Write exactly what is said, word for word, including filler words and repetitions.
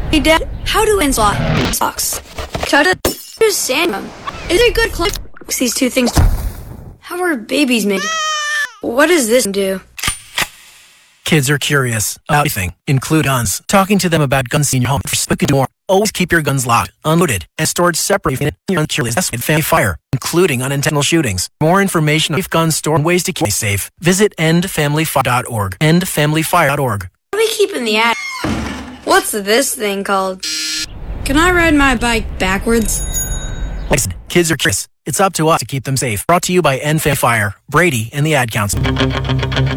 Hey Dad, how do ants fly? Socks. How does sand them? Is it good climb? These two things. How are babies made? What does this do? Kids are curious about everything, include guns. Talking to them about guns in your home for spoken more. Always keep your guns locked, unloaded, and stored separately in your uncurless desk with family fire, including unintentional shootings. More information on safe gun store and ways to keep safe. Visit end family fire dot org. end family fire dot org. What do we keep in the attic? What's this thing called? Can I ride my bike backwards? Listen, kids are curious. It's up to us to keep them safe. Brought to you by End Family Fire, Brady, and the Ad Council.